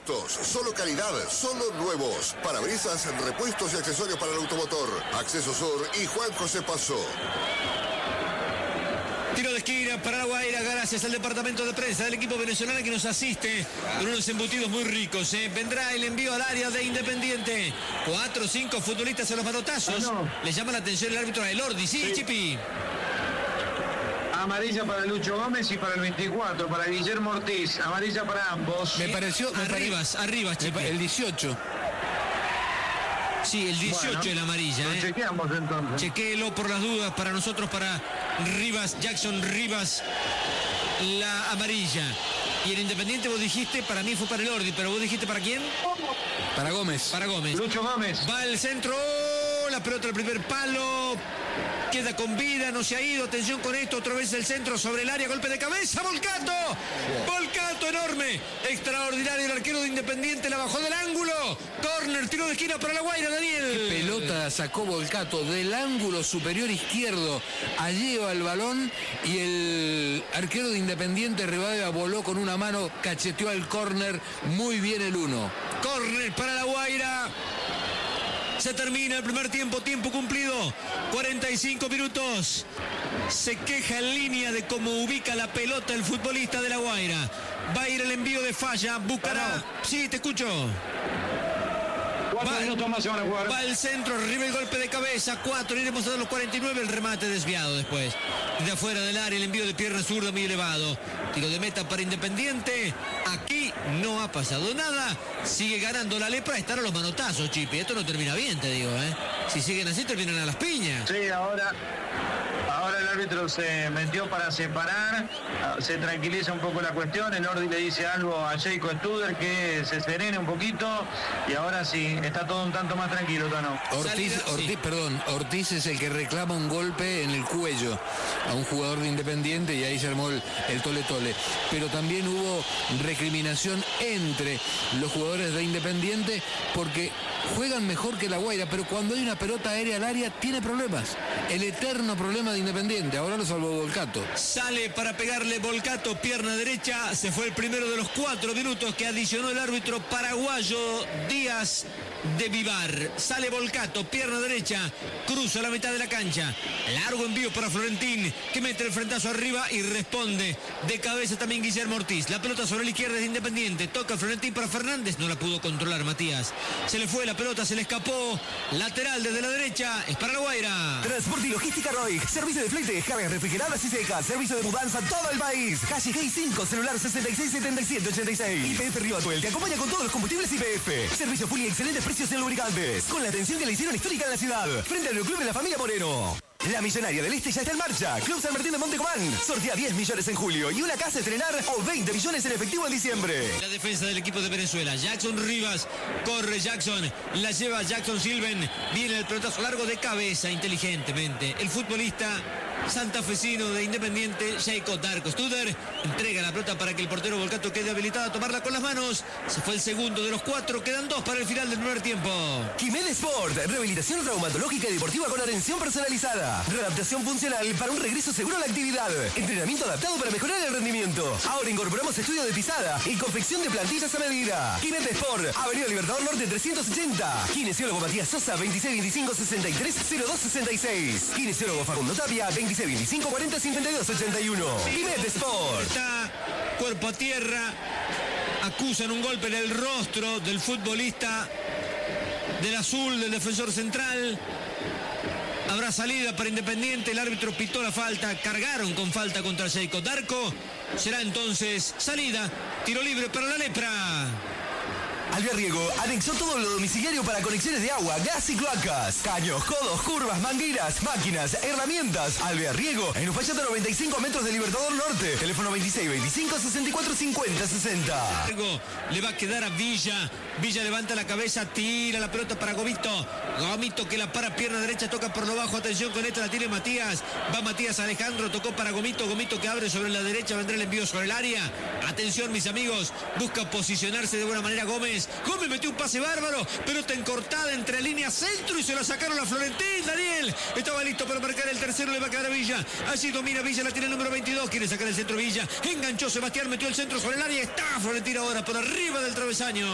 repuestos, solo calidad, solo nuevos. Parabrisas, repuestos y accesorios para el automotor. Acceso Sur y Juan José Paso. Tiro de esquina para La Guaira, gracias al departamento de prensa del equipo venezolano que nos asiste con unos embutidos muy ricos. Vendrá el envío al área de Independiente. 4 o 5 futbolistas en los manotazos. Le llama la atención el árbitro Elordi. Sí, Chipi. Amarilla para Lucho Gómez y para el 24, para Guillermo Ortiz. Amarilla para ambos. Me pareció... Arriba, Chipi. El 18. Sí, el 18 es la amarilla. Lo chequeamos entonces. Chequéelo por las dudas para nosotros, para Rivas, Jackson Rivas, la amarilla. Y el Independiente vos dijiste, para mí fue para Elordi, pero vos dijiste ¿para quién? Para Gómez. Para Gómez. Lucho Gómez. Va al centro, la pelota al primer palo. Queda con vida, no se ha ido. Atención con esto, otra vez el centro sobre el área, golpe de cabeza, Volcato. Volcato enorme, extraordinario el arquero de Independiente, la bajó del ángulo. Córner, tiro de esquina para La Guaira, Daniel. Qué pelota sacó Volcato del ángulo superior izquierdo. Allí va el balón y el arquero de Independiente, Rivadavia, voló con una mano, cacheteó al córner. Muy bien el 1. Córner para La Guaira. Se termina el primer tiempo, tiempo cumplido, 45 minutos. Se queja en línea de cómo ubica la pelota el futbolista de La Guaira. Va a ir el envío de Falla, buscará... Sí, te escucho. 4 minutos más se van a jugar. Va al centro, arriba el golpe de cabeza, 4, iremos a dar los 49, el remate desviado después. De afuera del área, el envío de pierna zurda muy elevado. Tiro de meta para Independiente. Aquí no ha pasado nada. Sigue ganando la Lepra, están a los manotazos, Chipi. Esto no termina bien, te digo, ¿eh? Si siguen así, terminan a las piñas. Sí, ahora el árbitro se metió para separar, se tranquiliza un poco la cuestión, el Ordi le dice algo a Jacob Studer que se serene un poquito y ahora sí, está todo un tanto más tranquilo, Tano. Ortiz es el que reclama un golpe en el cuello a un jugador de Independiente y ahí se armó el tole-tole. Pero también hubo recriminación entre los jugadores de Independiente porque juegan mejor que La Guaira, pero cuando hay una pelota aérea al área tiene problemas. El eterno problema de Independiente, ahora lo salvó Volcato. Sale para pegarle Volcato, pierna derecha, se fue el primero de los 4 minutos que adicionó el árbitro paraguayo Díaz de Vivar. Sale Volcato, pierna derecha, cruza la mitad de la cancha. Largo envío para Florentín, que mete el frentazo arriba y responde de cabeza también Guillermo Ortiz. La pelota sobre la izquierda es Independiente, toca Florentín para Fernández, no la pudo controlar Matías. Se le fue la pelota, se le escapó. Lateral desde la derecha, es para La Guaira. Transporte y logística Roig, servicio de flete, cargas refrigeradas y secas, servicio de mudanza en todo el país. Calle Gay 5, celular 667786. YPF Río Atuel te acompaña con todos los combustibles YPF. Servicio full y excelentes precios en lubricantes. Con la atención que le hicieron histórica en la ciudad. Frente al Club de la Familia Moreno. La Millonaria del Este ya está en marcha. Club San Martín de Montecomán. Sortea 10 millones en julio y una casa a estrenar o 20 millones en efectivo en diciembre. La defensa del equipo de Venezuela. Jackson Rivas. Corre Jackson. La lleva Jackson Silven. Viene el pelotazo largo de cabeza inteligentemente. El futbolista santafesino de Independiente, Jacob Darko Studer, entrega la pelota para que el portero Volcato quede habilitado a tomarla con las manos. Se fue el segundo de los 4, quedan 2 para el final del primer tiempo. Jiménez Sport, rehabilitación traumatológica y deportiva con atención personalizada. Readaptación funcional para un regreso seguro a la actividad. Entrenamiento adaptado para mejorar el rendimiento. Ahora incorporamos estudio de pisada y confección de plantillas a medida. Jiménez Sport, Avenida Libertador Norte 380. Kinesiólogo Matías Sosa, 2625-630266. Kinesiólogo Facundo Tapia, 2625-405281. Jiménez Sport. Está cuerpo a tierra. Acusan un golpe en el rostro del futbolista del azul, del defensor central. Habrá salida para Independiente, el árbitro pitó la falta, cargaron con falta contra Jacob Darko. Será entonces salida, tiro libre para la Lepra. Alberriego anexó todo lo domiciliario para conexiones de agua, gas y cloacas. Caños, codos, curvas, mangueras, máquinas, herramientas. Alberriego en Uspallata 95 metros de Libertador Norte. Teléfono 2625-6450-60. Le va a quedar a Villa. Villa levanta la cabeza, tira la pelota para Gomito. Gomito que la para, pierna derecha, toca por lo bajo. Atención con esta, la tiene Matías. Va Matías Alejandro, tocó para Gomito. Gomito que abre sobre la derecha, vendrá el envío sobre el área. Atención, mis amigos, busca posicionarse de buena manera Gómez. Gómez metió un pase bárbaro, pelota encortada entre línea centro y se la sacaron a Florentín. Daniel estaba listo para marcar el tercero, le va a quedar a Villa. Allí domina Villa, la tiene el número 22, quiere sacar el centro Villa. Enganchó Sebastián, metió el centro sobre el área. Está Florentín ahora por arriba del travesaño.